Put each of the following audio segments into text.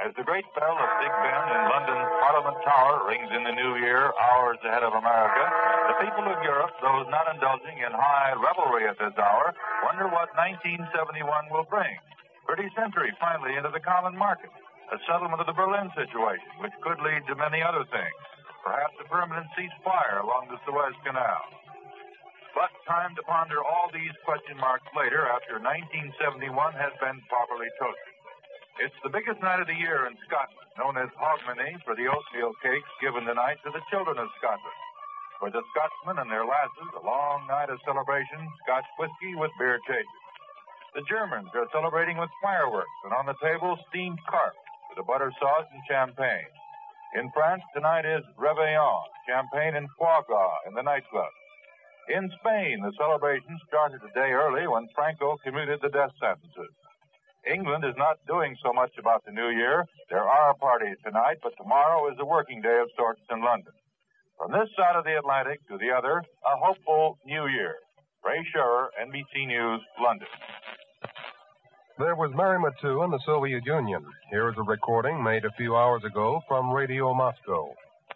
As the great bell of Big Ben in London's Parliament Tower rings in the new year, hours ahead of America, the people of Europe, those not indulging in high revelry at this hour, wonder what 1971 will bring. 30th century finally into the common market, a settlement of the Berlin situation, which could lead to many other things, perhaps a permanent ceasefire along the Suez Canal. But time to ponder all these question marks later after 1971 has been properly toasted. It's the biggest night of the year in Scotland, known as Hogmanay for the oatmeal cakes given tonight to the children of Scotland. For the Scotsmen and their lasses, a long night of celebration, Scotch whiskey with beer chases. The Germans are celebrating with fireworks, and on the table, steamed carp with a butter sauce and champagne. In France, tonight is Réveillon, champagne and foie gras in the nightclub. In Spain, the celebration started a day early when Franco commuted the death sentences. England is not doing so much about the new year. There are parties tonight, but tomorrow is a working day of sorts in London. From this side of the Atlantic to the other, a hopeful new year. Ray Scherer, NBC News, London. There was Mary Mathieu in the Soviet Union. Here is a recording made a few hours ago from Radio Moscow.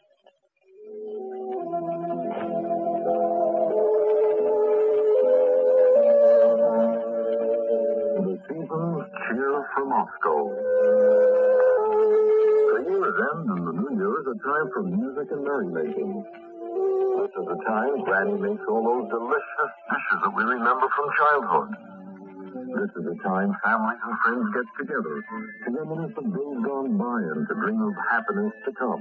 Cheer from Moscow. The year's end and the new year is a time for music and merrymaking. This is the time Granny makes all those delicious dishes that we remember from childhood. This is the time families and friends get together to reminisce of days gone by and to dream of happiness to come.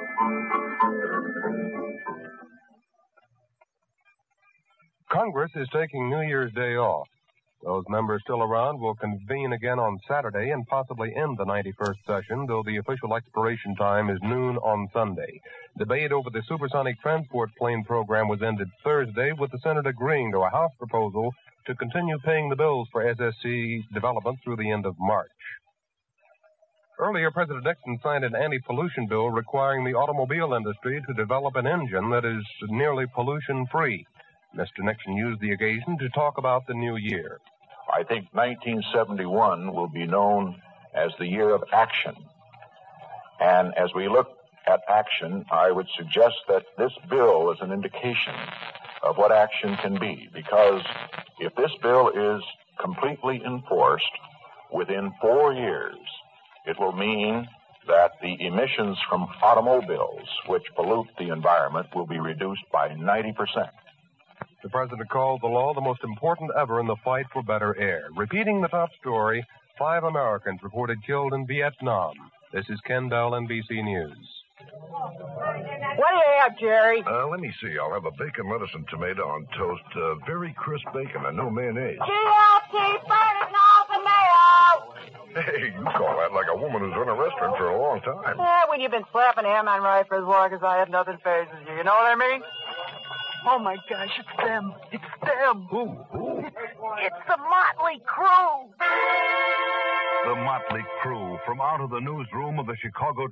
Congress is taking New Year's Day off. Those members still around will convene again on Saturday and possibly end the 91st session, though the official expiration time is noon on Sunday. Debate over the supersonic transport plane program was ended Thursday, with the Senate agreeing to a House proposal to continue paying the bills for SSC development through the end of March. Earlier, President Nixon signed an anti-pollution bill requiring the automobile industry to develop an engine that is nearly pollution-free. Mr. Nixon used the occasion to talk about the new year. I think 1971 will be known as the year of action. And as we look at action, I would suggest that this bill is an indication of what action can be. Because if this bill is completely enforced within 4 years, it will mean that the emissions from automobiles, which pollute the environment, will be reduced by 90%. The president called the law the most important ever in the fight for better air. Repeating the top story, 5 Americans reported killed in Vietnam. This is Ken Bell, NBC News. What do you have, Jerry? Let me see. I'll have a bacon, lettuce, and tomato on toast. Very crisp bacon and no mayonnaise. GLT, burning all tomato! Hey, you call that like a woman who's run a restaurant for a long time. Yeah, when you've been slapping ham on rye for as long as I have, nothing phases you. You know what I mean? Oh, my gosh, it's them. It's them. Who? It's the Motley Crue. The Motley Crue, from out of the newsroom of the Chicago